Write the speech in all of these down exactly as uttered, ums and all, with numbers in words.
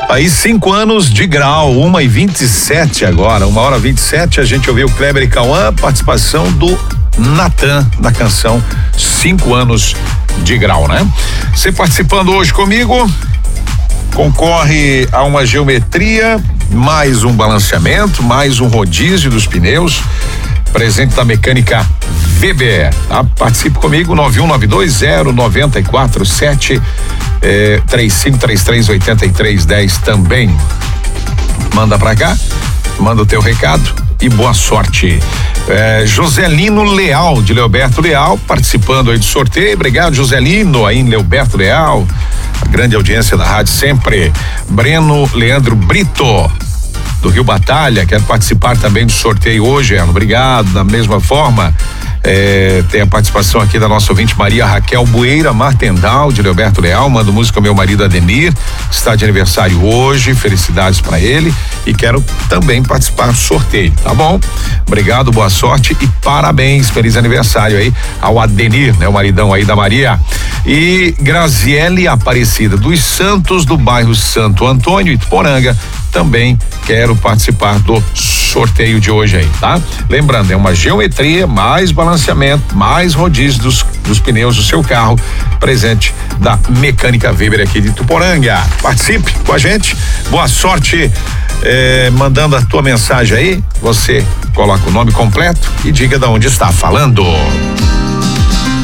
Aí cinco anos de grau, uma e vinte e sete agora, uma hora vinte e sete, a gente ouviu Kleber e Cauã, participação do Natan, da canção Cinco Anos de Grau, né? Você participando hoje comigo, concorre a uma geometria, mais um balanceamento, mais um rodízio dos pneus, presente da Mecânica Weber, tá? Participe comigo, nove um nove dois zero nove quatro sete, eh, três cinco três três oito três um zero também. Manda pra cá, manda o teu recado e boa sorte. É, Joselino Leal, de Leoberto Leal, participando aí do sorteio. Obrigado, Joselino, aí em Leoberto Leal. A grande audiência da rádio sempre. Breno Leandro Brito, do Rio Batalha, quer participar também do sorteio hoje, Erno. Obrigado. Da mesma forma, é, tem a participação aqui da nossa ouvinte Maria Raquel Bueira Martendal, de Leoberto Leal, manda música ao meu marido Adenir, que está de aniversário hoje, felicidades para ele, e quero também participar do sorteio, tá bom? Obrigado, boa sorte e parabéns, feliz aniversário aí ao Adenir, né? O maridão aí da Maria. E Graziele Aparecida dos Santos, do bairro Santo Antônio, Ituporanga, também quero participar do sorteio de hoje aí, tá? Lembrando, é uma geometria, mais balanceamento, mais rodízio dos, dos pneus do seu carro, presente da Mecânica Weber aqui de Ituporanga. Participe com a gente, boa sorte, eh, mandando a tua mensagem aí, você coloca o nome completo e diga de onde está falando.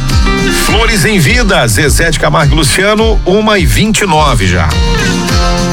Flores em Vida, Zezé de Camargo e Luciano, uma e vinte e nove já.